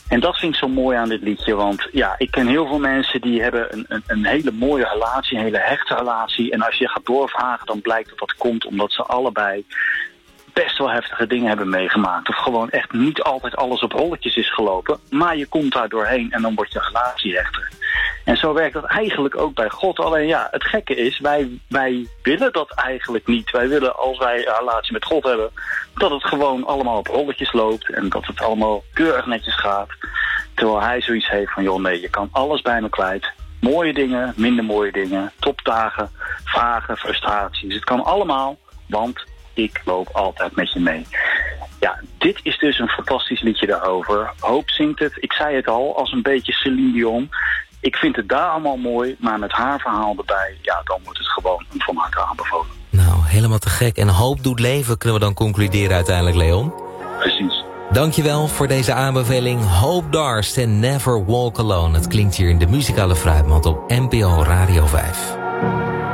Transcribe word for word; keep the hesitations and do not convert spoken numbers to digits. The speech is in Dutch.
En dat vind ik zo mooi aan dit liedje. Want ja, ik ken heel veel mensen die hebben een, een, een hele mooie relatie, een hele hechte relatie. En als je gaat doorvragen, dan blijkt dat dat komt omdat ze allebei best wel heftige dingen hebben meegemaakt. Of gewoon echt niet altijd alles op rolletjes is gelopen. Maar je komt daar doorheen en dan wordt je relatie hechter. En zo werkt dat eigenlijk ook bij God. Alleen ja, het gekke is, wij, wij willen dat eigenlijk niet. Wij willen, als wij een relatie met God hebben, dat het gewoon allemaal op rolletjes loopt. En dat het allemaal keurig netjes gaat. Terwijl hij zoiets heeft van, joh nee, je kan alles bij me kwijt. Mooie dingen, minder mooie dingen, topdagen, vragen, frustraties. Het kan allemaal, want ik loop altijd met je mee. Ja, dit is dus een fantastisch liedje daarover. Hoop zingt het, ik zei het al, als een beetje Celine Dion. Ik vind het daar allemaal mooi, maar met haar verhaal erbij, ja, dan wordt het gewoon een van harte aanbevolen. Nou, helemaal te gek. En hoop doet leven, kunnen we dan concluderen uiteindelijk, Leon. Precies. Dankjewel voor deze aanbeveling. Hope Darst en Never Walk Alone. Het klinkt hier in de muzikale fruitmand op N P O Radio vijf.